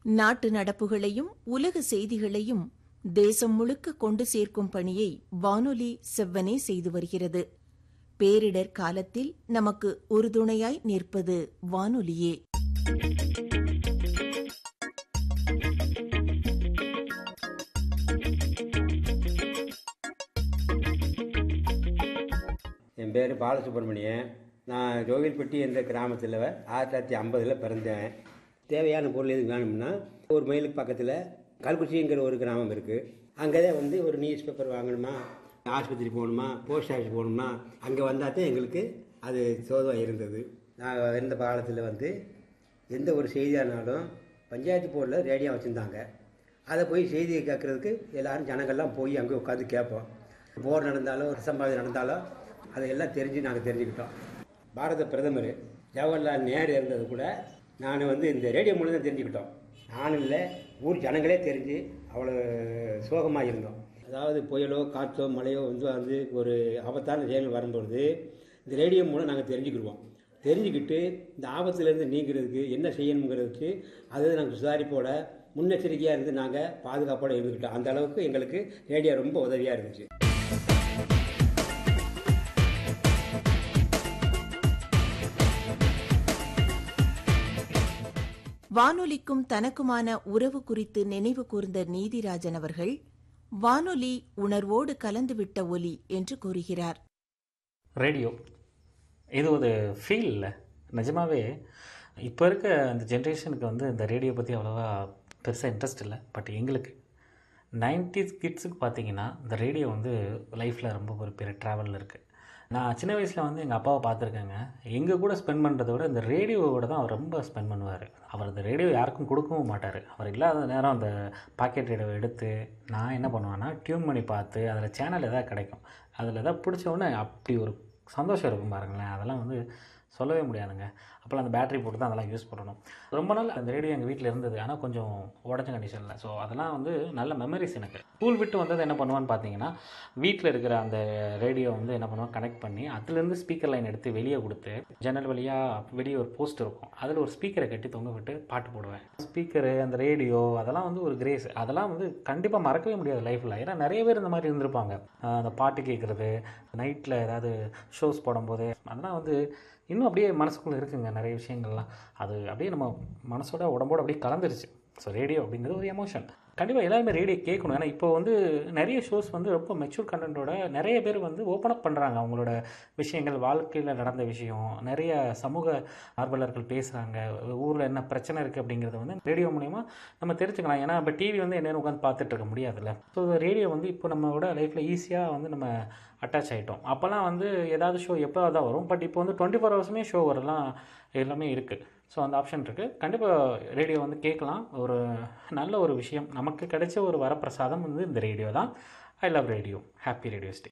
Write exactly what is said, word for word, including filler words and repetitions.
நாட்டு நடப்புகளையும் உலக செய்திகளையும் தேசம் முழுக்க கொண்டு சேர்க்கும் பணியை வானொலி செவ்வனே செய்து வருகிறது. பேரிடர் காலத்தில் நமக்கு உறுதுணையாய் நிற்பது வானொலியே. என் பேர் பாலசுப்ரமணியன். நான் ஜோகில்பட்டி என்ற கிராமத்தில் ஆயிரத்தி தொள்ளாயிரத்தி ஐம்பதில் பிறந்தேன். தேவையான பொருள் எதுவும் வேணும்னா ஒரு மைலுக்கு பக்கத்தில் கல்குச்சிங்கிற ஒரு கிராமம் இருக்குது. அங்கே தான் வந்து ஒரு நியூஸ் பேப்பர் வாங்கணுமா, ஆஸ்பத்திரி போகணுமா, போஸ்ட் ஆஃபீஸ் போகணுமா, அங்கே வந்தால் தான் எங்களுக்கு அது சோதமாக இருந்தது. நான் இருந்த காலத்தில் வந்து எந்த ஒரு செய்தியானாலும் பஞ்சாயத்து போர்டில் ரேடியோ வச்சுருந்தாங்க. அதை போய் செய்தியை கேட்குறதுக்கு எல்லோரும் ஜனங்கள்லாம் போய் அங்கே உட்காந்து கேட்போம். போர் நடந்தாலும் அசம்பாவிதம் நடந்தாலும் அதையெல்லாம் தெரிஞ்சு நாங்கள் தெரிஞ்சுக்கிட்டோம். பாரத பிரதமர் ஜவஹர்லால் நேரு இருந்தது கூட நான் வந்து இந்த ரேடியோ மூலம் தான் தெரிஞ்சுக்கிட்டோம். நானும் இல்லை, ஊர் ஜனங்களே தெரிஞ்சு அவ்வளோ சோகமாக இருந்தோம். அதாவது புயலோ காற்றோ மழையோ வந்து வந்து ஒரு ஆபத்தான செயல்கள் வரும்பொழுது இந்த ரேடியோ மூலம் நாங்கள் தெரிஞ்சுக்கிடுவோம். தெரிஞ்சுக்கிட்டு இந்த ஆபத்துலேருந்து நீங்கிறதுக்கு என்ன செய்யணுங்கிறதுக்கு அது நாங்கள் சுதாரிப்போட முன்னெச்சரிக்கையாக இருந்து நாங்கள் பாதுகாப்போடு இருந்துக்கிட்டோம். அந்த அளவுக்கு எங்களுக்கு ரேடியோ ரொம்ப உதவியாக இருந்துச்சு. வானொலிக்கும் தனக்குமான உறவு குறித்து நினைவு கூர்ந்த நீதிராஜன் அவர்கள் வானொலி உணர்வோடு கலந்துவிட்ட ஒலி என்று கூறுகிறார். ரேடியோ இது ஒரு ஃபீல் இல்லை. நிஜமாவே இப்போ இருக்க அந்த ஜென்ரேஷனுக்கு வந்து இந்த ரேடியோ பற்றி அவ்வளோவா பெருசாக இன்ட்ரெஸ்ட் இல்லை. பட் எங்களுக்கு நைன்டிஸ் கிட்ஸுக்கு பார்த்தீங்கன்னா இந்த ரேடியோ வந்து லைஃப்பில் ரொம்ப ஒரு பெரிய ட்ராவலில் இருக்குது. நான் சின்ன வயசில் வந்து எங்கள் அப்பாவை பார்த்துருக்கேங்க. எங்கள் கூட ஸ்பெண்ட் பண்ணுறத விட இந்த ரேடியோவோட தான் அவர் ரொம்ப ஸ்பெண்ட் பண்ணுவார். அவர் அந்த ரேடியோ யாருக்கும் கொடுக்கவும் மாட்டார். அவர் இல்லாத நேரம் அந்த பாக்கெட் ரேடியோவை எடுத்து நான் என்ன பண்ணுவேன்னா டியூன் பண்ணி பார்த்து அதில் சேனல் எதாவது கிடைக்கும், அதில் எதாவது பிடிச்சோடனே அப்படி ஒரு சந்தோஷம் இருக்கும் பாருங்களேன். அதெல்லாம் வந்து சொல்லவே முடியாதுங்க. அப்போல்லாம் அந்த பேட்டரி போட்டு தான் அதெல்லாம் யூஸ் பண்ணணும். ரொம்ப நாள் அந்த ரேடியோ எங்கள் வீட்டில் இருந்தது, ஆனால் கொஞ்சம் உடஞ்ச கண்டிஷனில். ஸோ அதெல்லாம் வந்து நல்ல மெமரிஸ் எனக்கு. ஸ்கூல் விட்டு வந்தது என்ன பண்ணுவான்னு பார்த்தீங்கன்னா வீட்டில் இருக்கிற அந்த ரேடியோ வந்து என்ன பண்ணுவோம் கனெக்ட் பண்ணி அதுலேருந்து ஸ்பீக்கர் லைன் எடுத்து வெளியே கொடுத்து ஜன்னல் வழியாக வெளியே ஒரு போஸ்ட் இருக்கும், அதில் ஒரு ஸ்பீக்கரை கட்டி தொங்க விட்டு பாட்டு போடுவேன். ஸ்பீக்கரு அந்த ரேடியோ அதெல்லாம் வந்து ஒரு கிரேஸ். அதெல்லாம் வந்து கண்டிப்பாக மறக்கவே முடியாது லைஃப்பில். ஏன்னா நிறைய பேர் இந்த மாதிரி இருந்திருப்பாங்க. அந்த பாட்டு கேட்குறது, நைட்டில் ஏதாவது ஷோஸ் போடும்போது அதெல்லாம் வந்து இன்னும் அப்படியே மனசுக்குள்ளே இருக்குங்க நிறைய விஷயங்கள்லாம். அது அப்படியே நம்ம மனசோட உடம்போடு அப்படியே கலந்துருச்சு. ஸோ ரேடியோ அப்படிங்கிறது ஒரு எமோஷன். கண்டிப்பாக எல்லாருமே ரேடியோ கேட்கணும். ஏன்னா இப்போ வந்து நிறைய ஷோஸ் வந்து ரொம்ப மெச்சூர் கண்டென்ட்டோட நிறைய பேர் வந்து ஓப்பன் அப் பண்ணுறாங்க. அவங்களோட விஷயங்கள், வாழ்க்கையில் நடந்த விஷயம், நிறைய சமூக ஆர்வலர்கள் பேசுகிறாங்க. ஊரில் என்ன பிரச்சனை இருக்குது அப்படிங்கிறத வந்து ரேடியோ மூலிமா நம்ம தெரிஞ்சுக்கலாம். ஏன்னா இப்போ டிவி வந்து என்ன உட்காந்து பார்த்துட்டு இருக்க முடியாதுல்ல. ஸோ ரேடியோ வந்து இப்போ நம்மளோட லைஃப்பில் ஈஸியாக வந்து நம்ம அட்டாச் ஆகிட்டோம். அப்போல்லாம் வந்து ஏதாவது ஷோ எப்போ தான் வரும். பட் இப்போ வந்து டுவெண்ட்டி ஃபோர் ஹவர்ஸுமே ஷோ வரலாம் எல்லாமே இருக்குது. ஸோ அந்த ஆப்ஷன் இருக்குது. கண்டிப்பாக ரேடியோ வந்து கேட்கலாம். ஒரு நல்ல ஒரு விஷயம். நமக்கு கிடைச்ச ஒரு வரப்பிரசாதம் வந்து இந்த ரேடியோ தான். I love radio. Happy radio stay.